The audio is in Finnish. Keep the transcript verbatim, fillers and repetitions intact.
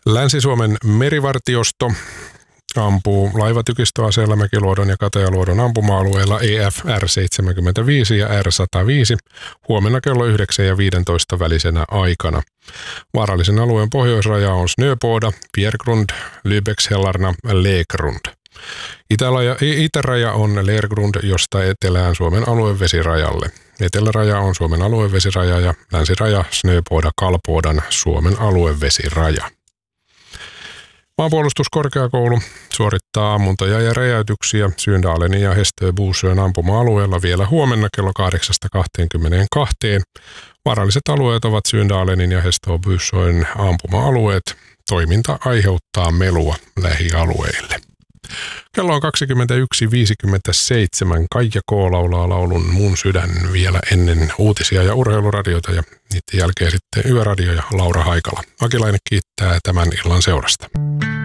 Länsi-Suomen merivartiosto ampuu laivatykistöaseella Mäkiluodon ja Katajaluodon ampuma-alueella E F R seitsemänkymmentäviisi ja R sata viisi huomenna kello yhdeksän ja viisitoista välisenä aikana. Vaarallisen alueen pohjoisraja on Snöboda, Bjärgrund, Lübeckshällarna, Leegrund. Itäraja, itäraja on Lergrund, josta etelään Suomen aluevesirajalle. Eteläraja on Suomen aluevesiraja ja länsiraja Snöboda Kalpodan Suomen aluevesiraja. Maanpuolustuskorkeakoulu suorittaa ammuntoja ja räjäytyksiä Syndalenin ja Hästöbuusön ampuma-alueella vielä huomenna kello kahdeksasta kahteenkymmeneenkahteen. Vaaralliset alueet ovat Syndalenin ja Hästöbuusön ampuma-alueet. Toiminta aiheuttaa melua lähialueille. Kello on kaksikymmentäyksi viisikymmentäseitsemän. Kaija K. laulaa laulun Mun sydän vielä ennen uutisia ja urheiluradioita ja niiden jälkeen sitten Yöradio ja Laura Haikala. Akilainen kiittää tämän illan seurasta.